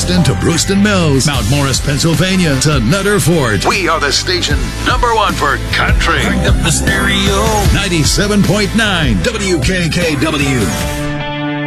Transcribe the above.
Boston to Brewston Mills, Mount Morris, Pennsylvania to Nutter Fort. We are the station #1 for country. Crank up the stereo. 97.9 WKKW.